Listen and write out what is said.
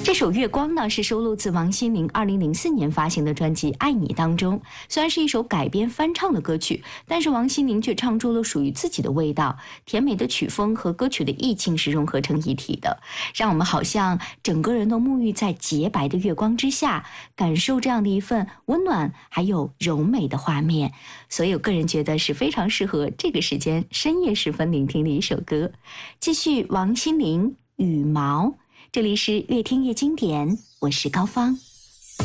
这首《月光》呢，是收录自王心凌2004年发行的专辑《爱你》当中。虽然是一首改编翻唱的歌曲，但是王心凌却唱出了属于自己的味道，甜美的曲风和歌曲的意境是融合成一体的，让我们好像整个人都沐浴在洁白的月光之下，感受这样的一份温暖还有柔美的画面。所以我个人觉得是非常适合这个时间深夜时分聆听的一首歌。继续王心凌《羽毛》，这里是越听越经典，我是高芳。